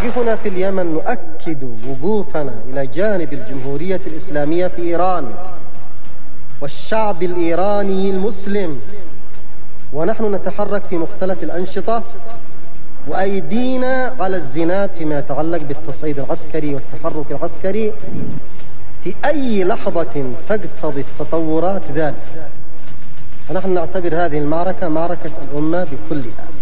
موقفنا في اليمن نؤكد وقوفنا إلى جانب الجمهورية الإسلامية في إيران والشعب الإيراني المسلم، ونحن نتحرك في مختلف الأنشطة وأيدينا على الزناد فيما يتعلق بالتصعيد العسكري والتحرك العسكري في أي لحظة تقتضي التطورات ذلك. ونحن نعتبر هذه المعركة معركة الأمة بكلها.